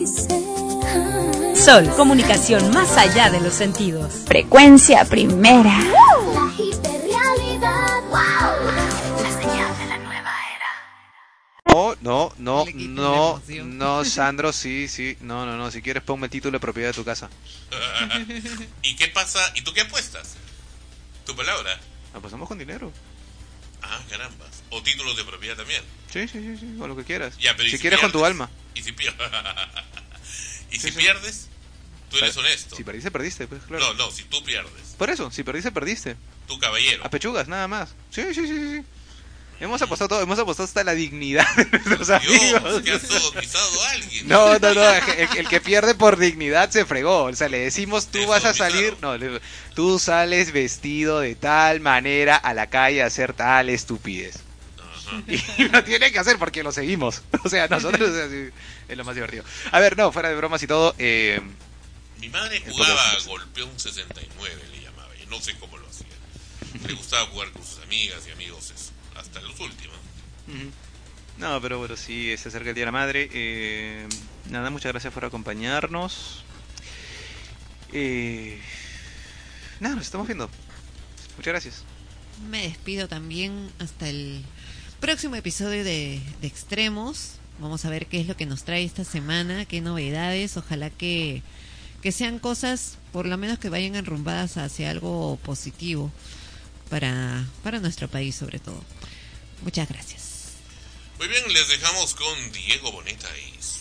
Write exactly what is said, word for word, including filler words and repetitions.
Sol, comunicación más allá de los sentidos. Frecuencia primera. La hiperrealidad. Wow. La señal de la nueva era. No, no, no, no, no, Sandro, sí, sí, no, no, no, si quieres ponme el título de propiedad de tu casa. ¿Y qué pasa? ¿Y tú qué apuestas? ¿Tu palabra? Apostamos con dinero. Ah, carambas. ¿O títulos de propiedad también? Sí, sí, sí, sí, o lo que quieras. Ya, pero si, si quieres pierdes, con tu alma. ¿Y si, pier... ¿Y si sí, pierdes? Sí. Tú eres honesto. Si perdiste, perdiste, pues claro. No, no, si tú pierdes. Por eso, si perdiste, perdiste. Tu caballero. A pechugas, nada más. Sí, sí, sí, sí. Hemos apostado todo, hemos apostado hasta la dignidad de nuestros amigos. Dios, que has sodomizado a alguien. No, no, no, el, el que pierde por dignidad se fregó. O sea, le decimos, tú vas a salir, no, le- tú sales vestido de tal manera a la calle a hacer tal estupidez. Ajá. Y lo tiene que hacer porque lo seguimos. O sea, nosotros o sea, sí, es lo más divertido. A ver, no, fuera de bromas y todo. Eh, Mi madre El jugaba poder. golpeón sesenta y nueve, le llamaba. Yo no sé cómo lo hacía. Le gustaba jugar con sus amigas y amigos, eso, hasta los últimos. Ujú. No, pero bueno, sí, se acerca el Día de la Madre. Eh, nada, muchas gracias por acompañarnos. Eh, nada, nos estamos viendo. Muchas gracias. Me despido también hasta el próximo episodio de, de Extremos. Vamos a ver qué es lo que nos trae esta semana, qué novedades. Ojalá que, que sean cosas, por lo menos que vayan enrumbadas hacia algo positivo para, para nuestro país sobre todo. Muchas gracias. Muy bien, les dejamos con Diego Boneta y